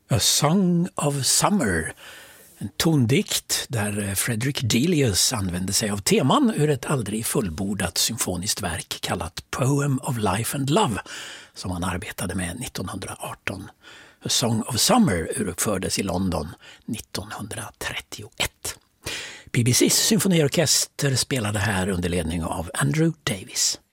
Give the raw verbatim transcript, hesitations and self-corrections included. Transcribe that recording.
A Song of Summer, en tondikt där Frederick Delius använde sig av teman ur ett aldrig fullbordat symfoniskt verk kallat Poem of Life and Love som han arbetade med nittonhundraarton. A Song of Summer uruppfördes i London nittonhundratrettioett. B B C:s symfoniorkester spelade här under ledning av Andrew Davis.